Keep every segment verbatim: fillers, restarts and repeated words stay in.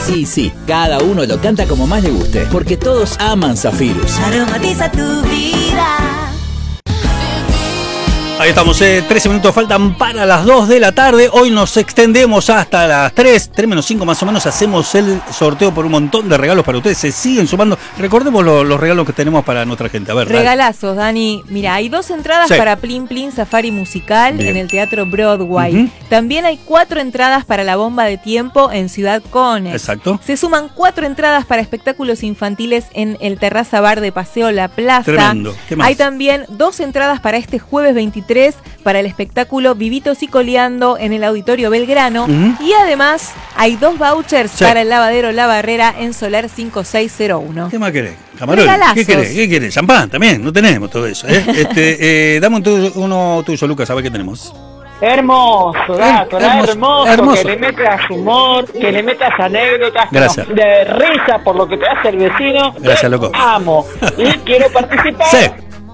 Y sí, cada uno lo canta como más le guste, porque todos aman Zafirus. Aromatiza tu vida. Ahí estamos, eh, trece minutos faltan para las dos de la tarde. Hoy nos extendemos hasta las tres, tres menos cinco más o menos. Hacemos el sorteo por un montón de regalos para ustedes. Se siguen sumando. Recordemos lo, los regalos que tenemos para nuestra gente. A ver, regalazos, Dani. Mira, hay dos entradas sí. para Plin Plin Safari Musical Bien. en el Teatro Broadway. Uh-huh. También hay cuatro entradas para la Bomba de Tiempo en Ciudad Conex. Exacto. Se suman cuatro entradas para espectáculos infantiles en el Terraza Bar de Paseo La Plaza. Tremendo. ¿Qué más? Hay también dos entradas para este jueves veintitrés para el espectáculo Vivitos y Coleando en el Auditorio Belgrano. Uh-huh. Y además hay dos vouchers sí. para el lavadero La Barrera en Solar cinco seis cero uno. ¿Qué más querés? Camarón, ¿qué querés? ¿Qué querés? Champán también, no tenemos todo eso. ¿eh? este, eh, dame un tuyo, uno tuyo, Lucas, a ver qué tenemos. Hermoso, gato, hermoso, hermoso, hermoso, que le metas humor, que le metas anécdotas Gracias. de risa por lo que te hace el vecino. Gracias, loco. Amo y quiero participar. Sí.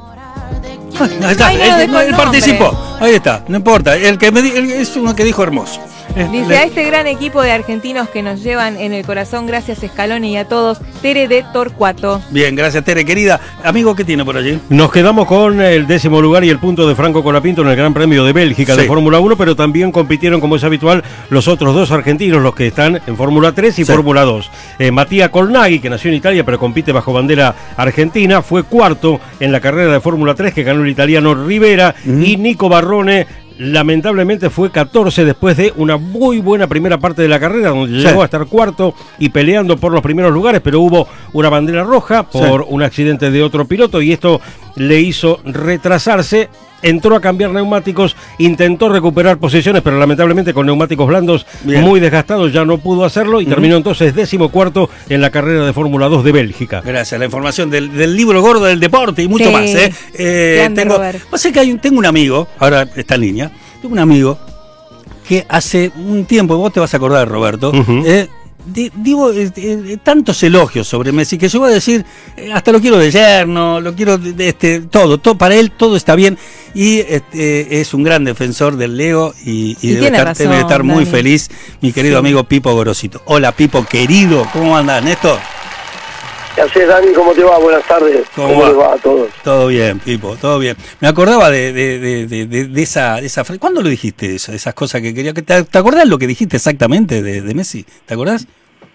Ahí está, Ay, no, él, él participó. Ahí está, no importa. El que me di, el, es uno que dijo hermoso. Dice, Le... a este gran equipo de argentinos que nos llevan en el corazón, gracias Scaloni y a todos, Tere de Torcuato. Bien, gracias Tere, querida. Amigo, ¿qué tiene por allí? Nos quedamos con el décimo lugar y el punto de Franco Colapinto en el Gran Premio de Bélgica sí. de Fórmula uno, pero también compitieron, como es habitual, los otros dos argentinos, los que están en Fórmula tres y sí. Fórmula dos. Eh, Matías Colnaghi, que nació en Italia, pero compite bajo bandera argentina, fue cuarto en la carrera de Fórmula tres que ganó el italiano Rivera, mm. y Nico Barrone lamentablemente fue catorce después de una muy buena primera parte de la carrera donde sí. llegó a estar cuarto y peleando por los primeros lugares, pero hubo una bandera roja por sí. un accidente de otro piloto y esto le hizo retrasarse. Entró a cambiar neumáticos, intentó recuperar posiciones, pero lamentablemente con neumáticos blandos Bien. muy desgastados ya no pudo hacerlo y uh-huh. terminó entonces décimo cuarto en la carrera de Fórmula dos de Bélgica. Gracias, la información del, del libro gordo del deporte y mucho sí. más. ¿eh? Eh, tengo, sé que hay un, tengo un amigo, ahora está en línea, tengo un amigo que hace un tiempo, vos te vas a acordar, Roberto, uh-huh. eh, De, digo, eh, eh, tantos elogios sobre Messi que llegó a decir, eh, hasta lo quiero de yerno, lo quiero de, de este, todo, todo, para él todo está bien y este, es un gran defensor del Leo y, y, y debe, estar, razón, debe estar muy Dani. feliz mi querido sí. amigo Pipo Gorosito. Hola Pipo, querido, ¿cómo andás, Néstor? ¿Qué haces, Dani? ¿Cómo te va? Buenas tardes. ¿Cómo, ¿Cómo va? les va a todos? Todo bien, Pipo, todo bien. Me acordaba de, de, de, de, de, de esa, de esa... ¿Cuándo lo dijiste eso? Esas cosas que quería... ¿Te, te acordás lo que dijiste exactamente de, de Messi? ¿Te acordás?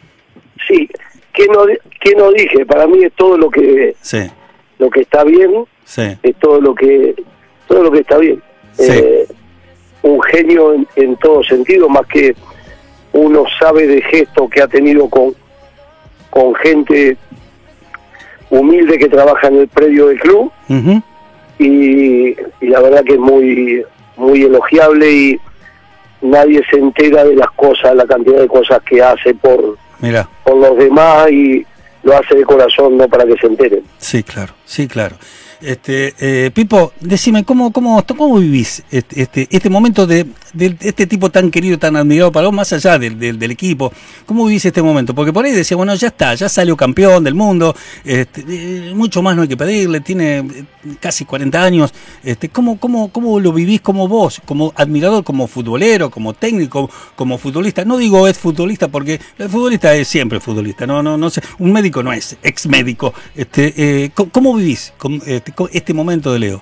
Sí, ¿qué no, qué no dije? Para mí es todo lo que sí. lo que está bien, sí. es todo lo que todo lo que está bien. Sí. Eh, un genio en, en todo sentido, más que uno sabe de gesto que ha tenido con con gente humilde que trabaja en el predio del club uh-huh. y, y la verdad que es muy muy elogiable y nadie se entera de las cosas, la cantidad de cosas que hace por Mira. por los demás y lo hace de corazón, no para que se enteren. Sí, claro, sí, claro. Este, eh, Pipo, decime, ¿cómo, cómo, cómo vivís este, este, este momento de, de este tipo tan querido, tan admirado para vos, más allá del, del, del equipo? ¿Cómo vivís este momento? Porque por ahí decía, bueno, ya está, ya salió campeón del mundo, este, eh, mucho más no hay que pedirle, tiene casi cuarenta años. Este, ¿cómo, cómo, ¿Cómo lo vivís como vos, como admirador, como futbolero, como técnico, como futbolista? No digo es futbolista porque el futbolista es siempre futbolista, no, no, no sé, un médico no es ex médico. Este, eh, ¿cómo, ¿Cómo vivís con, este, este momento de Leo?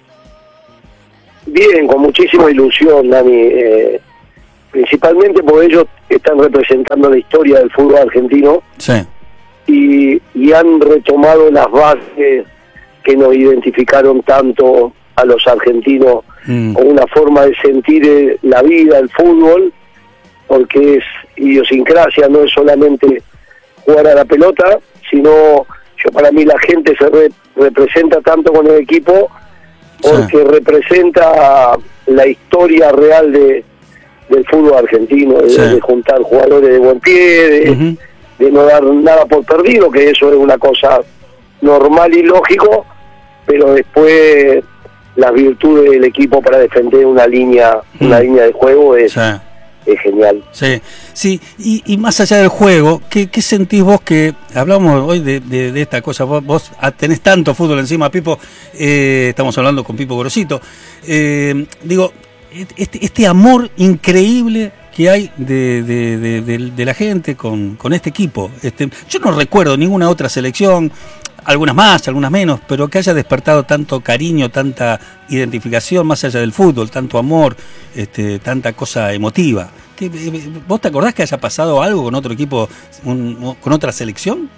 Bien, con muchísima ilusión, Dani, eh, principalmente porque ellos están representando la historia del fútbol argentino sí. y, y han retomado las bases que nos identificaron tanto a los argentinos mm. con una forma de sentir la vida, el fútbol, porque es idiosincrasia, no es solamente jugar a la pelota, sino yo para mí la gente se re, representa tanto con el equipo porque sí. representa la historia real de del fútbol argentino, de, sí. de juntar jugadores de buen pie, de, uh-huh. de no dar nada por perdido, que eso es una cosa normal y lógico, pero después las virtudes del equipo para defender una línea, uh-huh. una línea de juego es... Sí. Es genial. Sí, sí, y, y más allá del juego, ¿qué, qué sentís vos que, hablamos hoy de, de, de esta cosa, vos, vos tenés tanto fútbol encima, Pipo, eh, estamos hablando con Pipo Gorosito, eh, digo, este, este amor increíble que hay de, de, de, de, de la gente con, con este equipo. Este, yo no recuerdo ninguna otra selección, algunas más, algunas menos, pero que haya despertado tanto cariño, tanta identificación más allá del fútbol, tanto amor, este, tanta cosa emotiva. ¿Qué, ¿Vos te acordás que haya pasado algo con otro equipo, un, con otra selección?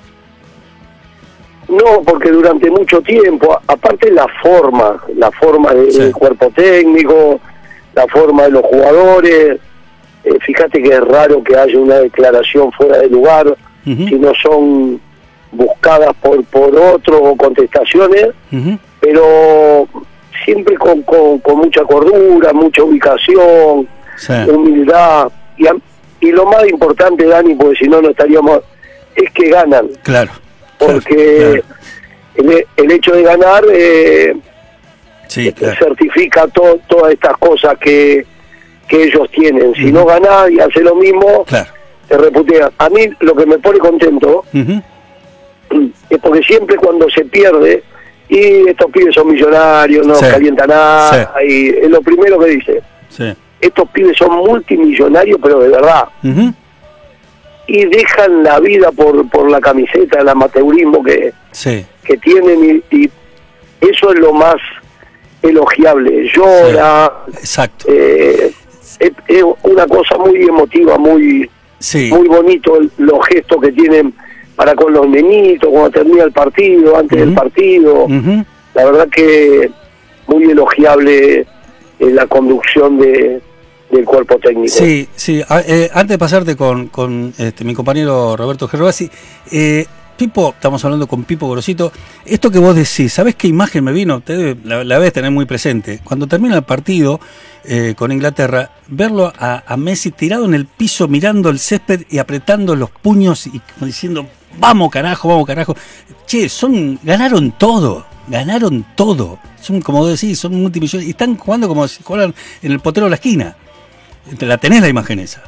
No, porque durante mucho tiempo, aparte la forma, la forma del sí. cuerpo técnico, la forma de los jugadores, eh, fíjate que es raro que haya una declaración fuera de lugar, uh-huh. si no son buscadas por por otros o contestaciones, uh-huh. pero siempre con, con, con mucha cordura, mucha ubicación, sí. humildad, y, a, y lo más importante, Dani, porque si no, no estaríamos, es que ganan. Claro. Porque claro. El, el hecho de ganar eh, sí, claro. certifica to, todas estas cosas que, que ellos tienen. Si uh-huh. no ganás y hace lo mismo, claro. te reputean. A mí lo que me pone contento uh-huh. es porque siempre cuando se pierde, y estos pibes son millonarios, no sí. calientan nada, sí. y es lo primero que dice. Sí. Estos pibes son multimillonarios, pero de verdad. Uh-huh. Y dejan la vida por por la camiseta, el amateurismo que, sí. que tienen, y, y eso es lo más elogiable. Llora, sí. exacto. Eh, es, es una cosa muy emotiva, muy sí. muy bonito el, los gestos que tienen para con los nenitos cuando termina el partido, antes uh-huh. del partido. Uh-huh. La verdad que muy elogiable eh, la conducción de del cuerpo técnico. Sí, sí. Eh, antes de pasarte con, con este, mi compañero Roberto Gervasi, eh, Pipo, estamos hablando con Pipo Gorosito, esto que vos decís, ¿sabés qué imagen me vino? Te, la, la debes tener muy presente. Cuando termina el partido eh, con Inglaterra, verlo a, a Messi tirado en el piso mirando el césped y apretando los puños y como diciendo, vamos carajo, vamos carajo. Che, son, ganaron todo. Ganaron todo. Son, como decís, son multimillonarios. Y están jugando como si jugaran en el potrero de la esquina. ¿La tenés la imagen esa?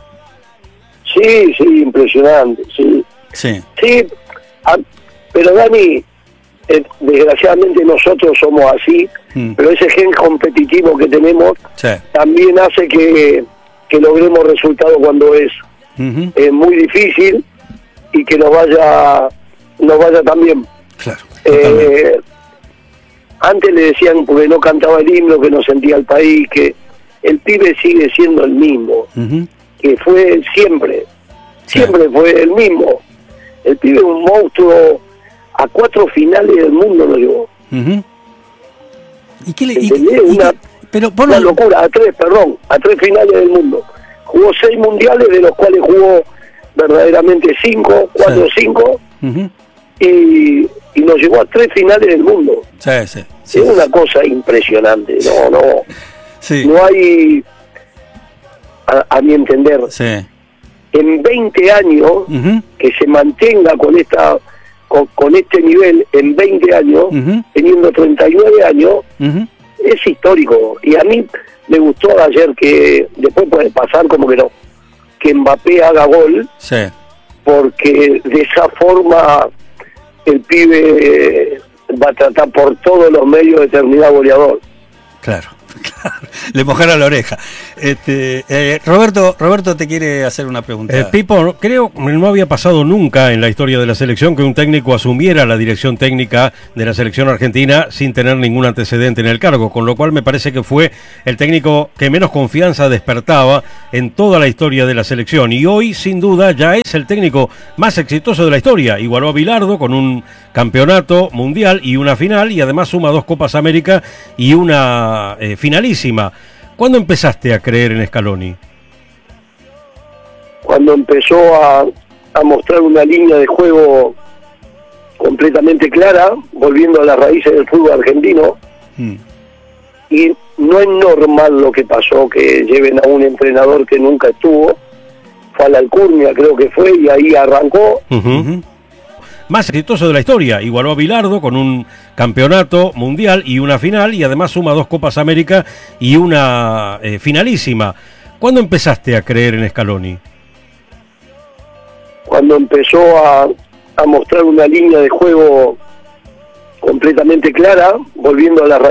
Sí, sí, impresionante, sí. Sí. Sí, a, pero Dani, eh, desgraciadamente nosotros somos así, mm. pero ese gen competitivo que tenemos sí. también hace que, que logremos resultados cuando es, uh-huh. es muy difícil y que nos vaya, nos vaya tan bien. Claro. Eh, antes le decían porque no cantaba el himno, que no sentía el país, que el pibe sigue siendo el mismo, uh-huh. que fue siempre, siempre sí. fue el mismo. El pibe es un monstruo, a cuatro finales del mundo lo llevó. Uh-huh. ¿Y qué le, y, una, y, pero una lo... locura, a tres, perdón, a tres finales del mundo. Jugó seis mundiales, de los cuales jugó verdaderamente cinco, cuatro o sí. cinco, uh-huh. y, y nos llevó a tres finales del mundo. Sí, sí, sí, es sí, una sí. cosa impresionante, no, no. Sí. No hay, a, a mi entender, sí. en veinte años, uh-huh. que se mantenga con esta con, con este nivel en veinte años, uh-huh. teniendo treinta y nueve años, uh-huh. es histórico. Y a mí me gustó ayer que, después puede pasar como que no, que Mbappé haga gol, sí. porque de esa forma el pibe va a tratar por todos los medios de terminar goleador. Claro. Claro, le mojaron la oreja. Este, eh, Roberto, Roberto te quiere hacer una pregunta. Eh, Pipo, creo que no había pasado nunca en la historia de la selección que un técnico asumiera la dirección técnica de la selección argentina sin tener ningún antecedente en el cargo, con lo cual me parece que fue el técnico que menos confianza despertaba en toda la historia de la selección, y hoy sin duda ya es el técnico más exitoso de la historia. Igualó a Bilardo con un campeonato mundial y una final, y además suma dos Copas América y una eh, finalísima. ¿Cuándo empezaste a creer en Scaloni? Cuando empezó a, a mostrar una línea de juego completamente clara, volviendo a las raíces del fútbol argentino. Mm. Y no es normal lo que pasó, que lleven a un entrenador que nunca estuvo. Fue a la Alcurnia, creo que fue, y ahí arrancó. Uh-huh. Uh-huh. Más exitoso de la historia, igualó a Bilardo con un campeonato mundial y una final, y además suma dos Copas América y una eh, finalísima. ¿Cuándo empezaste a creer en Scaloni? Cuando empezó a, a mostrar una línea de juego completamente clara, volviendo a la raíz